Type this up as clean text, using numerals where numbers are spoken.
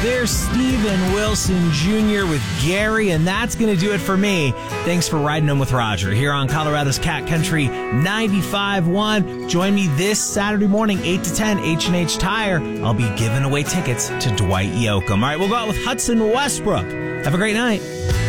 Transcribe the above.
There's Steven Wilson Jr. with Gary, and that's going to do it for me. Thanks for riding home with Roger here on Colorado's Cat Country 95.1. Join me this Saturday morning, 8 to 10, H&H Tire. I'll be giving away tickets to Dwight Yoakam. All right, we'll go out with Hudson Westbrook. Have a great night.